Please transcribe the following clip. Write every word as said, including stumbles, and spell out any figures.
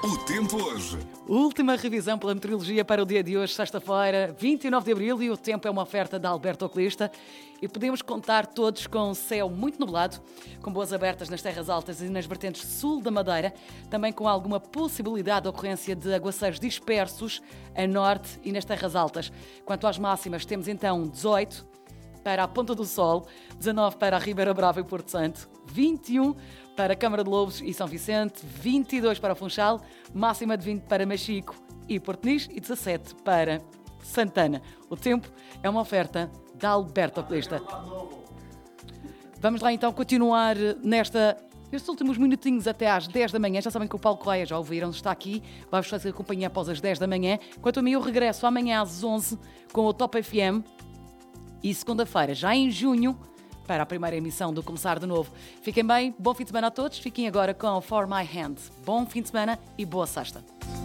O tempo hoje. Última revisão pela meteorologia para o dia de hoje, sexta-feira, vinte e nove de abril, e o tempo é uma oferta da Alberto Oculista. E podemos contar todos com céu muito nublado, com boas abertas nas terras altas e nas vertentes sul da Madeira, também com alguma possibilidade de ocorrência de aguaceiros dispersos a norte e nas terras altas. Quanto às máximas, temos então dezoito para a Ponta do Sol, dezanove para a Ribeira Brava e Porto Santo, vinte e um para a Câmara de Lobos e São Vicente, vinte e dois para o Funchal, máxima de vinte para Machico e Porto Nis e dezassete para Santana. O tempo é uma oferta da Alberto Oculista. Vamos lá então continuar nesta, nestes últimos minutinhos até às dez da manhã. Já sabem que o Paulo Correia, já ouviram, está aqui. Vai-vos fazer companhia após as dez da manhã. Quanto a mim, eu regresso amanhã às onze com o Top F M. E segunda-feira, já em junho, para a primeira emissão do Começar de Novo. Fiquem bem, bom fim de semana a todos. Fiquem agora com For My Hand. Bom fim de semana e boa sexta.